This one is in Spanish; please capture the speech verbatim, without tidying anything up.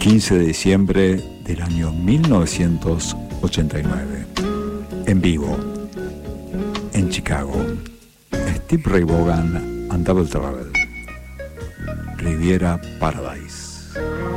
quince de diciembre del año mil novecientos ochenta y nueve. En vivo, en Chicago, Steve Ray Vaughan and Double Trouble, Riviera Paradise.